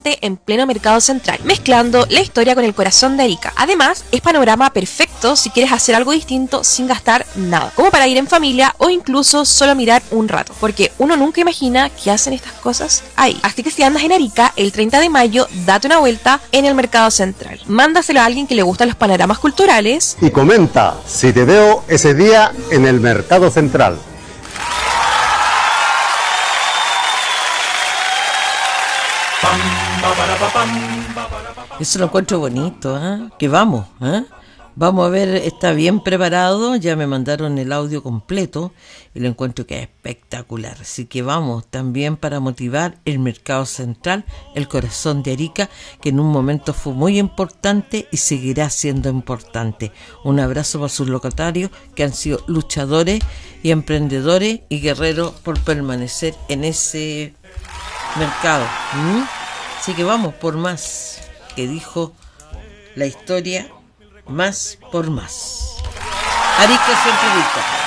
en pleno mercado central, mezclando la historia con el corazón de Arica. Además, es panorama perfecto si quieres hacer algo distinto sin gastar nada, como para ir en familia o incluso solo mirar un rato, porque uno nunca imagina que hacen estas cosas ahí. Así que si andas en Arica, el 30 de mayo, date una vuelta en el mercado central. Mándaselo a alguien que le gustan los panoramas culturales y comenta si te veo ese día en el mercado central. Eso lo encuentro bonito, ¿eh? Que vamos, ¿eh? Vamos a ver, está bien preparado, ya me mandaron el audio completo y lo encuentro que es espectacular. Así que vamos también para motivar el mercado central, el corazón de Arica, que en un momento fue muy importante y seguirá siendo importante. Un abrazo para sus locatarios que han sido luchadores y emprendedores y guerreros por permanecer en ese mercado. Así que vamos por más, que dijo la historia, más por más. Arica siempre grita.